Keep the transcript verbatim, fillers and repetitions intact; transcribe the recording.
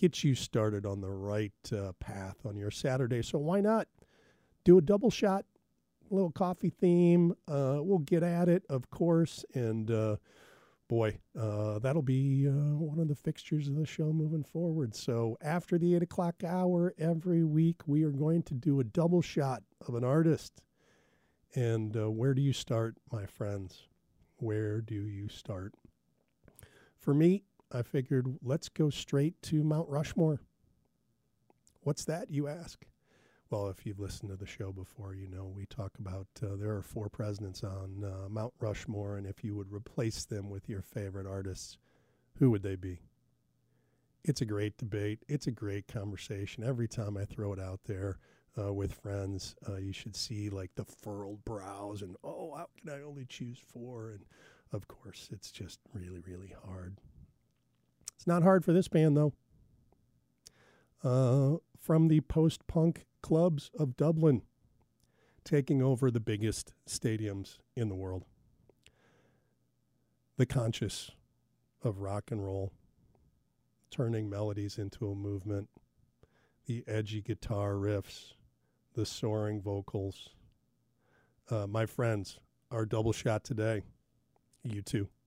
get you started on the right uh, path on your Saturday. So why not do a double shot, little coffee theme? Uh, we'll get at it, of course, and uh, boy, uh, that'll be uh, one of the fixtures of the show moving forward. So after the eight o'clock hour every week, we are going to do a double shot of an artist. And uh, where do you start, my friends? Where do you start? For me, I figured let's go straight to Mount Rushmore. What's that, you ask? Well, if you've listened to the show before, you know we talk about uh, there are four presidents on uh, Mount Rushmore, and if you would replace them with your favorite artists, who would they be? It's a great debate. It's a great conversation. Every time I throw it out there uh, with friends, uh, you should see like the furrowed brows and, oh, how can I only choose four? And, of course, it's just really, really hard. It's not hard for this band, though. Uh, from the post-punk clubs of Dublin, taking over the biggest stadiums in the world. The conscious of rock and roll, turning melodies into a movement, the edgy guitar riffs, the soaring vocals. Uh, my friends, our double shot today, U two.